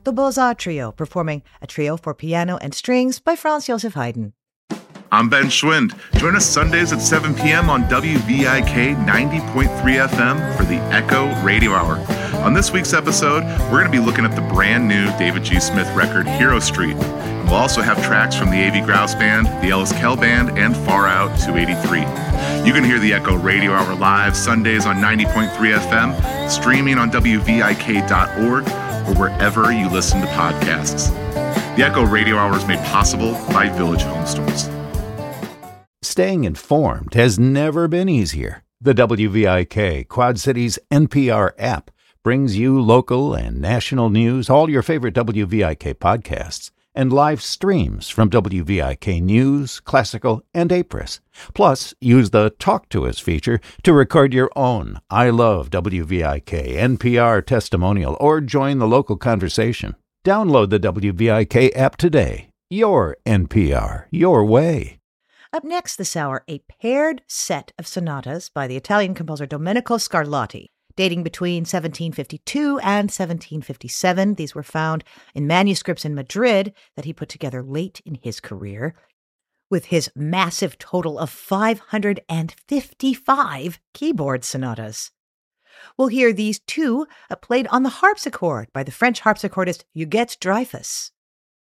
the Beaux-Arts Trio, performing a trio for piano and strings by Franz Joseph Haydn. I'm Ben Schwind. Join us Sundays at 7 p.m. on WVIK 90.3 FM for the Echo Radio Hour. On this week's episode, we're going to be looking at the brand new David G. Smith record, Hero Street. And we'll also have tracks from the A.V. Grouse Band, the Ellis Kell Band, and Far Out 283. You can hear the Echo Radio Hour live Sundays on 90.3 FM, streaming on WVIK.org, or wherever you listen to podcasts. The Echo Radio Hour is made possible by Village Home Stores. Staying informed has never been easier. The WVIK Quad Cities NPR app brings you local and national news, all your favorite WVIK podcasts, and live streams from WVIK News, Classical, and Apris. Plus, use the Talk to Us feature to record your own I Love WVIK NPR testimonial or join the local conversation. Download the WVIK app today. Your NPR, your way. Up next this hour, a paired set of sonatas by the Italian composer Domenico Scarlatti, dating between 1752 and 1757. These were found in manuscripts in Madrid that he put together late in his career, with his massive total of 555 keyboard sonatas. We'll hear these two played on the harpsichord by the French harpsichordist Huguette Dreyfus.